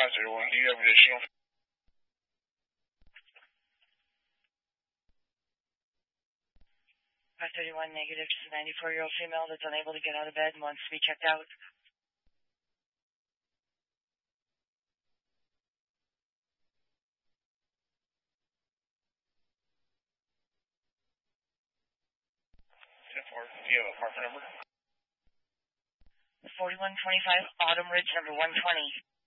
531, do you have additional? 531 negative, just a 94-year-old female that's unable to get out of bed and wants to be checked out. Do you have a apartment number? 4125 Autumn Ridge, number 120.